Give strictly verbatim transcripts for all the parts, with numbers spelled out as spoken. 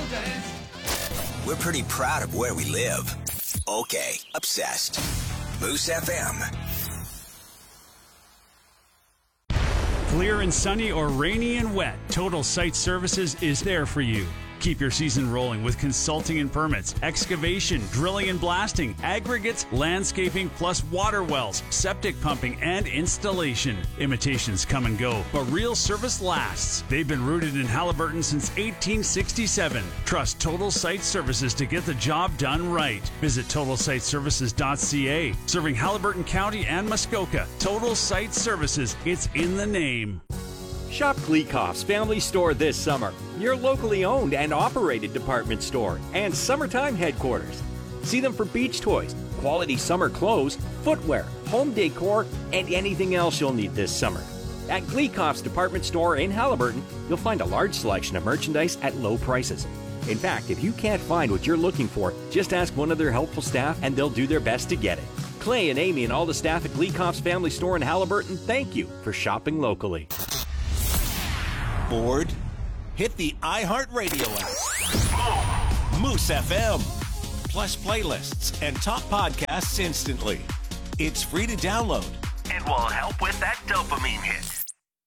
We're pretty proud of where we live. Okay, obsessed. Moose F M. Clear and sunny or rainy and wet, Total Site Services is there for you. Keep your season rolling with consulting and permits, excavation, drilling and blasting, aggregates, landscaping, plus water wells, septic pumping, and installation. Imitations come and go, but real service lasts. They've been rooted in Haliburton since eighteen sixty-seven. Trust Total Site Services to get the job done right. Visit total site services dot c a. Serving Haliburton County and Muskoka. Total Site Services. It's in the name. Shop Gleekoff's Family Store this summer, your locally owned and operated department store and summertime headquarters. See them for beach toys, quality summer clothes, footwear, home decor, and anything else you'll need this summer. At Gleekoff's department store in Haliburton, you'll find a large selection of merchandise at low prices. In fact, if you can't find what you're looking for, just ask one of their helpful staff and they'll do their best to get it. Clay and Amy and all the staff at Gleekoff's Family Store in Haliburton, thank you for shopping locally. Bored? Hit the iHeartRadio app. Moose F M. Plus playlists and top podcasts instantly. It's free to download. It will help with that dopamine hit.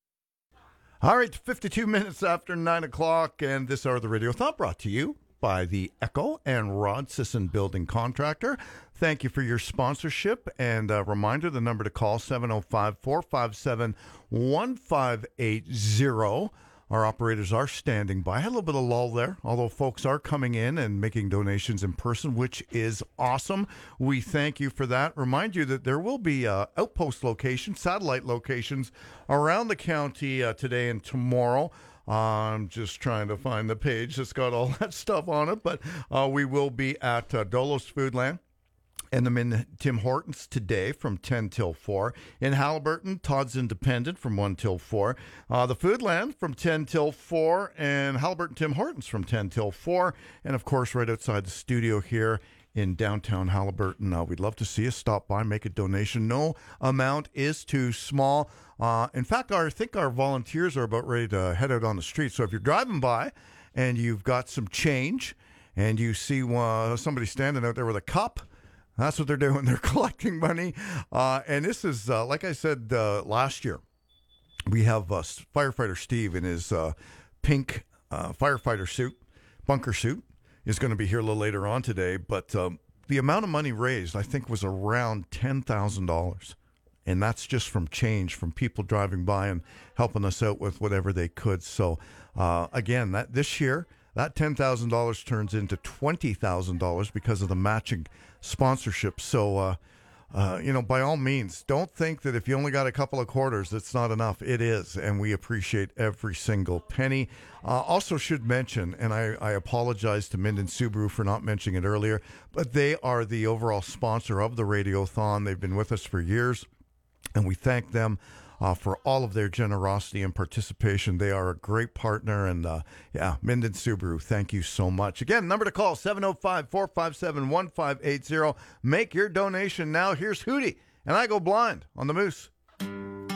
All right, fifty-two minutes after nine o'clock, and this hour of the Radiothon brought to you by the Echo and Rod Sisson Building Contractor. Thank you for your sponsorship, and a reminder, the number to call, seven oh five, four five seven, one five eight zero. Our operators are standing by. Had a little bit of lull there, although folks are coming in and making donations in person, which is awesome. We thank you for that. Remind you that there will be uh, outpost locations, satellite locations around the county uh, today and tomorrow. Uh, I'm just trying to find the page that's got all that stuff on it, but uh, we will be at uh, Dolos Foodland. And I'm in Tim Hortons today from ten till four. In Haliburton, Todd's Independent from one till four. Uh, the Foodland from ten till four. And Haliburton Tim Hortons from ten till four. And, of course, right outside the studio here in downtown Haliburton. Uh, we'd love to see you stop by, make a donation. No amount is too small. Uh, in fact, our, I think our volunteers are about ready to head out on the street. So if you're driving by and you've got some change and you see uh, somebody standing out there with a cup, that's what they're doing. They're collecting money. Uh, and this is, uh, like I said uh, last year, we have uh, firefighter Steve in his uh, pink uh, firefighter suit, bunker suit, is going to be here a little later on today. But um, the amount of money raised, I think, was around ten thousand dollars. And that's just from change, from people driving by and helping us out with whatever they could. So, uh, again, that this year, that ten thousand dollars turns into twenty thousand dollars because of the matching sponsorship. So, uh, uh, you know, by all means, don't think that if you only got a couple of quarters, it's not enough. It is, and we appreciate every single penny. Uh, also should mention, and I, I apologize to Minden Subaru for not mentioning it earlier, but they are the overall sponsor of the Radiothon. They've been with us for years, and we thank them Uh, for all of their generosity and participation. They are a great partner. And, uh, yeah, Minden Subaru, thank you so much. Again, number to call, seven oh five, four five seven, one five eight zero. Make your donation now. Here's Hootie, and I Go Blind on the Moose.